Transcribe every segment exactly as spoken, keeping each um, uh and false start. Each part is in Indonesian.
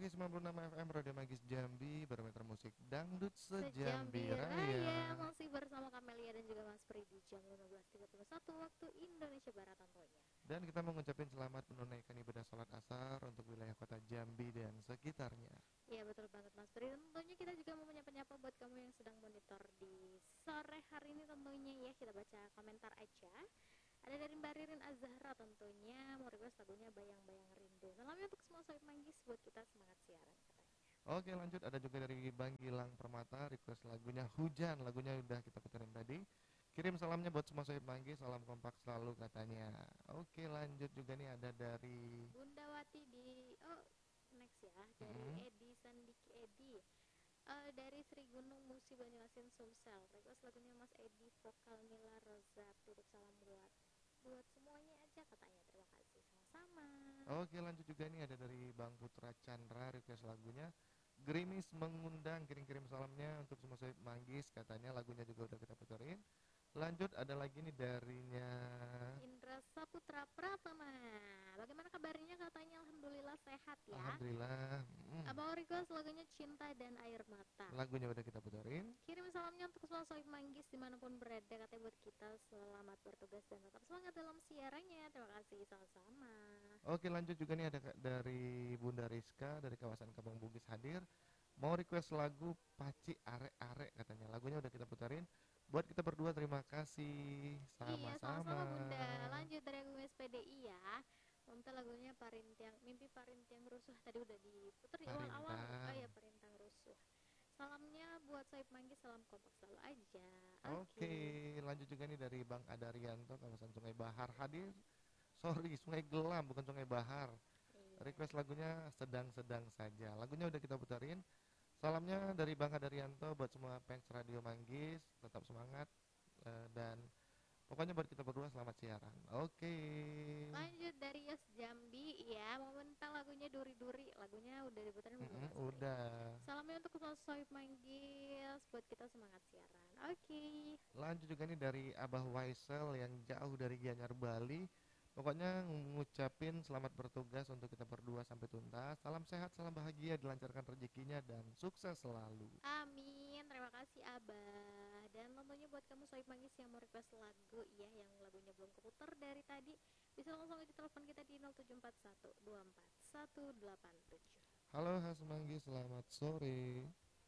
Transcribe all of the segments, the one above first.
Oke, sembilan puluh enam F M Radio Magis Jambi, barometer musik dangdut Sejambi sejambi Raya raya. masih bersama Kamelia dan juga Mas Pri di jam lima belas tiga puluh satu waktu Indonesia Barat tentunya. Dan kita mau ngucapin selamat menunaikan ibadah sholat asar untuk wilayah kota Jambi dan sekitarnya. Ya betul banget Mas Pri. Tentunya kita juga mau menyapa-nyapa buat kamu yang sedang monitor di sore hari ini tentunya ya. Kita baca komentar aja. Ada dari Mbak Ririn Azahra tentunya mau request lagunya Bayang-Bayang Rindu. Salamnya untuk semua sohib manggis buat kita semangat siaran katanya. Oke, lanjut ada juga dari Bang Gilang Permata request lagunya Hujan, lagunya udah kita puterin tadi. Kirim salamnya buat semua sohib manggis, salam kompak selalu katanya. Oke, lanjut juga nih ada dari Bunda Wati di oh next ya dari hmm, Edi Sandiki Edi. Uh, dari Sri Gunung Musi Banyuasin Sumsel request lagunya Mas Edi vokal Mila Roza tutup salam buat buat semuanya aja katanya. Terima kasih sama-sama. Oke, lanjut juga nih ada dari Bang Putra Chandra request lagunya Gerimis mengundang, kirim-kirim salamnya untuk semua sohib manggis katanya, lagunya juga udah kita puterin. Lanjut ada lagi nih darinya Indra Saputra Pratama, bagaimana kabarnya katanya? Alhamdulillah sehat ya. Alhamdulillah. mm, Abang request lagunya Cinta dan Air Mata. Lagunya udah kita puterin. Kirim salamnya untuk semua sohib manggis dimanapun berada katanya buat kita selamat bertugas dan tetap semangat dalam siarannya. Terima kasih sama-sama. Oke, lanjut juga nih ada ka- dari Bunda Rizka dari kawasan Kampung Bugis hadir. Mau request lagu Paci Are-Are katanya. Lagunya udah kita puterin. Buat kita berdua terima kasih. Iya, Sama-sama. sama-sama Bunda. Lanjut dari Agung S P D I ya. Untuk lagunya Parintiang, Mimpi Parintiang Rusuh tadi udah diputar di awal-awal. Oh Parintang. ya, Parintang Rusuh. Salamnya buat Soib Manggis, salam kompak selalu aja. Oke. Oke, lanjut juga nih dari Bang Adarianto kawasan Sungai Bahar hadir. Sorry, Sungai Gelam bukan Sungai Bahar. Iya. Request lagunya sedang-sedang saja. Lagunya udah kita puterin. Salamnya dari Bang Adarianto buat semua fans Radio Manggis, tetap semangat eh, dan pokoknya buat kita berdua selamat siaran. Oke. Lanjut dari Yos Jambi ya, mau minta lagunya Duri-Duri. Lagunya udah diputerin belum Mm-mm, Mas Pri? udah. Salamnya untuk semua Soib Manggis buat kita semangat siaran. Oke. Lanjut juga nih dari Abah Waisel yang jauh dari Gianyar Bali. Pokoknya ngucapin selamat bertugas untuk kita berdua sampai tuntas. Salam sehat, salam bahagia, dilancarkan rezekinya dan sukses selalu. Amin, terima kasih Abah. Dan tentunya buat kamu Sohib Manggis yang mau request lagu ya, yang lagunya belum keputar dari tadi, bisa langsung aja telepon kita di nol tujuh empat satu dua empat satu delapan tujuh. Halo Has Manggi, selamat sore.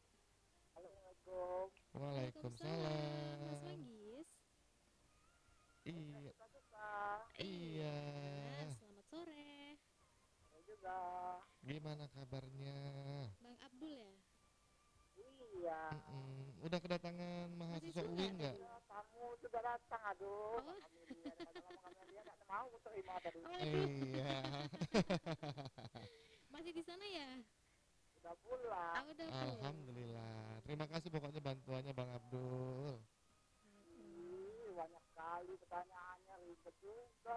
Assalamualaikum. Waalaikumsalam, Mas Waalaikumsalam. Manggis. Iya, Suka-suka. iya. Iya, selamat sore. Saya juga. Gimana kabarnya? Bang Abdul ya? Iya. Mm-mm. Udah kedatangan Masih mahasiswa suka U I nggak? tadi? Ya, tamu sudah datang. Aduh. Oh, Kami dia. Kalau kami dia nggak mau terima tadi. oh aduh. Iya. Masih di sana ya? Sudah pulang. Ah, udah pulang. Alhamdulillah. Terima kasih pokoknya bantuannya Bang Abdul. Mm-mm. Ih, banyak sekali pertanyaannya. Ribet juga.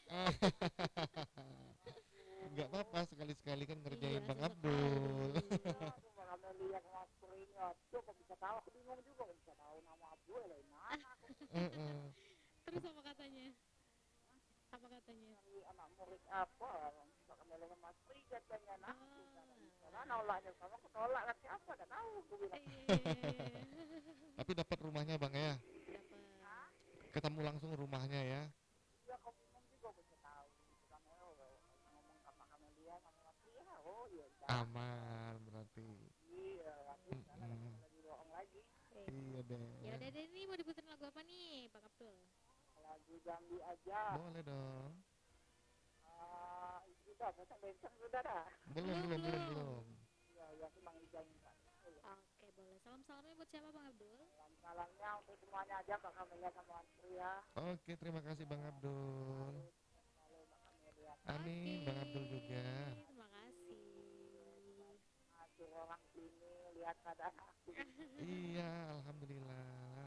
Nggak apa-apa, sekali-sekali kan Iya, ngerjain Bang sesekali. Abdul. Aduh, kami lihat Mas Peringat. Tuh, kok bisa tahu? Aku bingung juga. Kok bisa tahu nama Abdul dari mana? Aku Heeh. Terus apa katanya? Apa katanya? dari anak murid apa? Bisa kami lihat Mas Pri katanya. Nah, Oh, karena nolaknya sama aku tolak kan siapa? Nggak tahu. Aku bilang. iya, iya, iya. Tapi dapat rumahnya Bang ya. Dapat. Ketemu langsung rumahnya ya. Iya, kok bingung juga bisa tahu gitu kan. Oh, ngomong apa kami dia sama Mas Pri ya. Oh, iya. Bisa. Aman berarti. Iya, aku sana Mm-mm. lagi bohong lagi. Iya deh. Ya udah deh, nih mau diputerin lagu apa nih, Bang Abdul? Lagu Jambi aja. Boleh dong. Ah, itu dah, besok bencong sudah dah. Belum, Belum, belum, belum, belum. belum. Iya, iya, aku Bang Ijang. Oke, boleh. Salam-salamnya buat siapa, Bang Abdul? Salam-salamnya untuk semuanya aja Kak Kamelia sama Mas Pri ya. Oke, terima kasih Bang Abdul. Halo Kak Kamelia. Amin, Oke, Bang Abdul juga. terima kasih. Masuk orang sini lihat keadaan aku. Iya, alhamdulillah.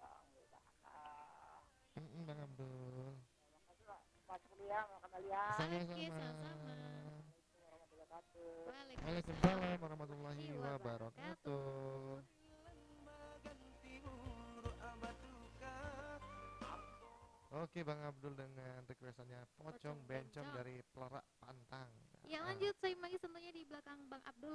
Ah, Mm-mm, Bang Abdul. makasih Pak. Mas Pri ya, Kak Kamelia. Oke, Sama-sama. sama-sama. Assalamualaikum warahmatullahi wabarakatuh. Waalaikumsalam Waalaikumsalam warahmatullahi wabarakatuh. Oke, Bang Abdul dengan requestannya Pocong Pocong Bencong Bencong. dari Pelerak Pantang. Ya Ah, lanjut, saya manggil tentunya di belakang Bang Abdul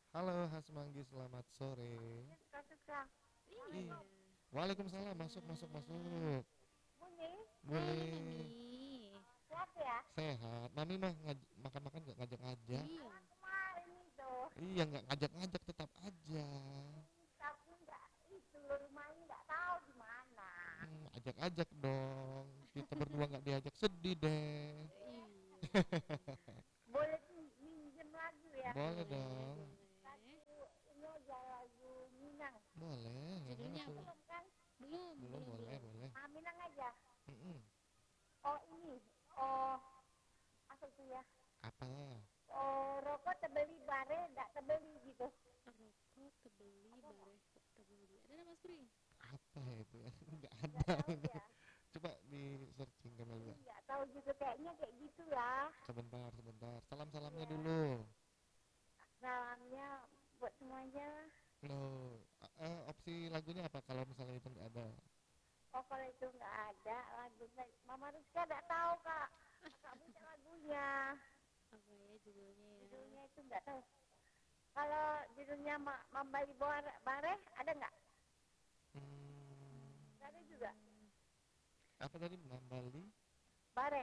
Halo Hasmanggi, selamat sore. Ini suka-suka. Ih, Iya. Waalaikumsalam, masuk masuk masuk. Bunyi, Halo Boleh. Mami. sehat ya? Sehat. Mami mah ngaj- makan-makan nggak ngajak-ngajak. Iya. Kemarin itu, Iya, nggak ngajak-ngajak tetap aja. tapi nggak itu rumahnya nggak tahu di mana. Hmm, ajak-ajak dong. Kita berdua nggak diajak sedih deh. Iya. Boleh pin- minjem lagu ya? Boleh Boleh, dong. boleh. Lagu ini aja lagu Minang. Boleh. Yang mana Judulnya tuh? apa? Belum kan? Belum, Belum, belum, boleh, belum. boleh. Ah, Minang aja. Mm-mm. Oh ini, oh apa itu ya? Apa? Oh rokok terbeli bare, nggak terbeli gitu. Rokok tebeli, bare tebeli. Ada nama Mas Pri? Apa ya itu ya? Nggak Nggak ada tahu ini. ya. Coba di searching Kamelia. Nggak tahu juga kayaknya kayak gitu lah. Sebentar, sebentar. Salam-salamnya Iya. dulu. Salamnya buat semuanya. Loh, a- eh, opsi lagunya apa kalau misalnya itu nggak ada? Oh kalau itu nggak ada lagunya, Mama Rizka nggak tahu kak. Kak punya lagunya. Apa ya judulnya ya? Judulnya itu nggak tahu. Kalau judulnya Ma Mambali Bare, Bare ada nggak? Hmm, Nggak ada juga. apa tadi? Mambali? Bare.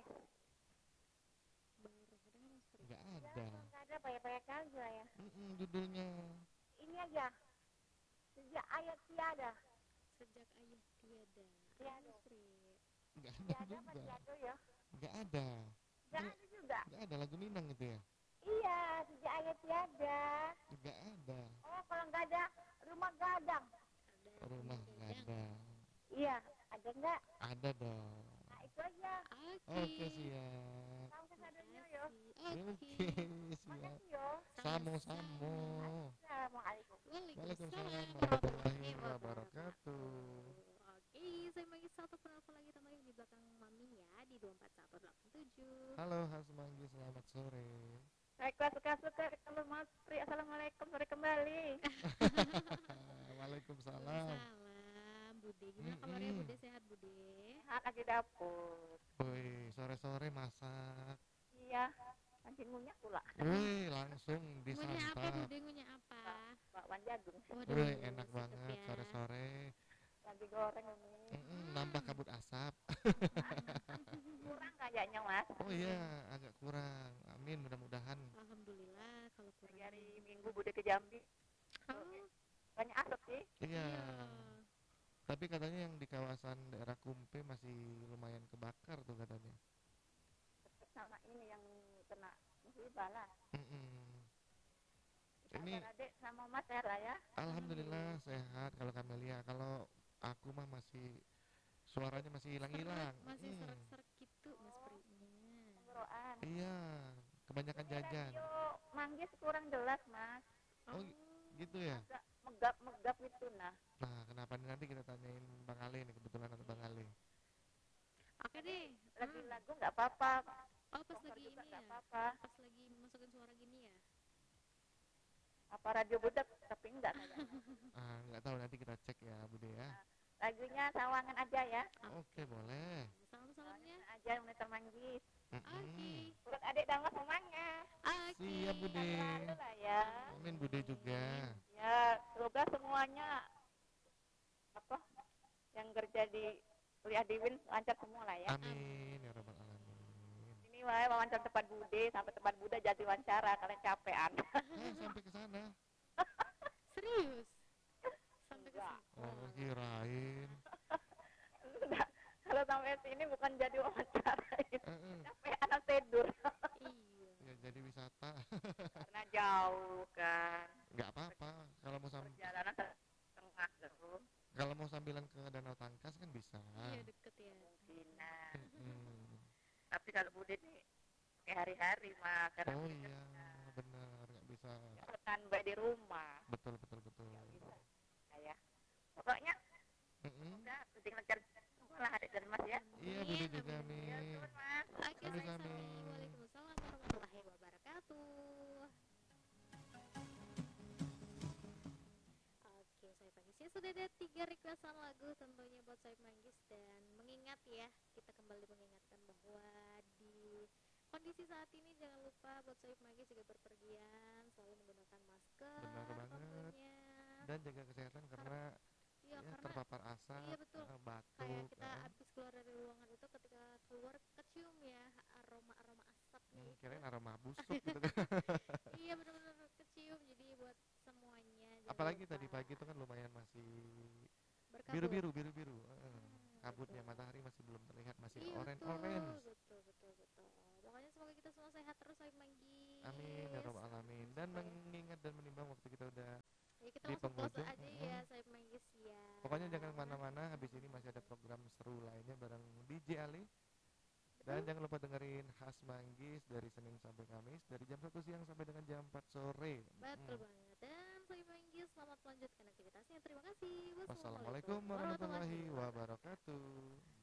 Bare, ada nggak Mas Pri? Nggak Ya ada. kalau nggak ada pakai-pakai kagak lah ya. Mm-mm, judulnya Ini aja. Sejak ayat tiada. Sejak ayah tiada. Tiada. Mas Pri. nggak ada Tiada apa juga. tiada ya? Nggak ada. Nggak Ini ada juga. nggak ada lagu Minang itu ya? Iya, sejak ayat tiada. Nggak ada. Oh kalau nggak ada rumah gadang. Ada Rumah nggak gadang. ada. Iya, ada nggak? Ada dong. Nah itu aja. Oke. Oke, siap. Kamu kesadanya yo. Makasih. Oke, Oke. siap. Makasih yo. Samo-samo. Assalamualaikum. Waalaikumsalam Waalaikumsalam warahmatullahi warahmatullahi wabarakatuh. wabarakatuh. Oke, saya bagi satu penelpon lagi teman di belakang Mami ya di dua empat satu delapan tujuh. Halo Hasmanggi, selamat sore. Baiklah suka-suka kalau Mas Pri. Assalamualaikum, sore kembali. Waalaikumsalam. Salam Bude. Gimana Mm-mm. kabarnya Bude? Sehat Bude? Sehat lagi dapur. Woi, sore-sore masak. Iya, anjing ngunyah pula. Woi, langsung Ngunyah apa disantap. Bude? Ngunyah apa? Bakwan jagung. Waduh, Woi, enak sedap banget ya. sore-sore. Lagi goreng ini. Mm-mm, nambah kabut asap. Kurang kayaknya Mas. Oh iya, agak kurang. Amin, mudah-mudahan. Alhamdulillah kalau kurang. Lagi hari Minggu Bude ke Jambi. Oh, Banyak asap sih. Iya. iya. Tapi katanya yang di kawasan daerah Kumpe masih lumayan kebakar tuh katanya. Sama ini yang kena musibah lah. Mm-mm. Ini Sabar adik sama Mas sehat lah ya. alhamdulillah sehat kalau Kamelia. Kalau aku mah masih suaranya masih hilang-hilang. Serak, masih Mm. serak-serak gitu Mas Pri-nya. Tenggorokan. Iya, kebanyakan Ini jajan. radio manggis kurang jelas Mas. Oh, gitu ya. Agak megap-megap itu nah. Nah, kenapa nih, nanti kita tanyain Bang Ali nih, kebetulan ada Bang Ali. Oke deh. Lagi Hmm. lagu nggak apa-apa. Oh, pas Cover lagi juga ini nggak ya. apa-apa. Pas lagi masukin suara gini ya. Apa radio budak tapi enggak kayaknya. Ah, nggak tahu, nanti kita cek ya, Bude ya. Lagunya Sawangan aja ya. Oke, boleh. Salam-salamnya. Sawangan aja Monitor Manggis. Oke. Mm-mm. Urut adik dan mas semuanya. Oke. Siap, Bude. Selalu lah ya. Amin, Bude juga. Ya, semoga semuanya apa yang kerja di kuliah di Win lancar semua lah ya. Amin ya rabbal alamin. Ini wae wawancara tempat Bude sampai tempat Bude jadi wawancara kalian capean. Eh, sampai ke sana. Serius. Sampai ke Enggak. situ. Oh, kirain. Enggak. Kalau sampai sini bukan jadi wawancara itu. Eh, eh. Capean atau tidur Iya. Ya jadi wisata. karena jauh kan. Nggak apa-apa. Kalau mau sam Perjalanan setengah terus. kalau mau sambilan ke Danau Tangkas kan bisa. Iya deket ya. Kemungkinan. Mm-mm. Tapi kalau Bude nih kayak hari-hari mah karena Oh Bude iya, benar, nggak bisa. kan baik di rumah. Betul betul betul. Ya. Pokoknya Mm-mm. udah penting lancar semua lah adik dan mas ya. Iya, Amin, Bude juga amin. Ya, nih. terus mas. Oke, Sami-sami. sama-sama. Waalaikumsalam warahmatullahi wabarakatuh. Oke, saya Manggis ya sudah ada tiga requestan lagu tentunya buat saya Manggis dan mengingat ya kita kembali mengingatkan bahwa di kondisi kondisi saat ini jangan lupa buat Sohib Magis juga berpergian selalu menggunakan masker Benar banget. tentunya. Dan jaga kesehatan karena Iya, ya, karena terpapar asap, iya betul. eh, Kayak batuk, kita eh. habis keluar dari ruangan itu ketika keluar kecium ya aroma-aroma asapnya Hmm, itu. kirain aroma busuk gitu kan. Iya benar-benar kecium. Jadi buat semuanya jangan Apalagi lupa tadi pagi itu kan lumayan masih berkabut. biru-biru, biru-biru. eh. Hmm, Kabutnya betul. matahari masih belum terlihat, masih Iya betul, orange-orange. betul, betul, betul. Pokoknya semoga kita semua sehat terus, Sohib Manggis. Amin ya robbal alamin. Dan Supaya mengingat dan menimbang waktu kita udah ya kita di langsung close penghujung, aja mm-mm. ya, Sohib Manggis ya. Pokoknya jangan kemana-mana, habis ini masih ada program seru lainnya bareng D J Ali. Dan Betul. jangan lupa dengerin Khas Manggis dari Senin sampai Kamis dari jam satu siang sampai dengan jam empat sore. Betul Mm. banget. Dan Sohib Manggis selamat melanjutkan aktivitasnya. Terima kasih. Wassalamualaikum Wassalamualaikum warahmatullahi warahmatullahi wabarakatuh. wabarakatuh.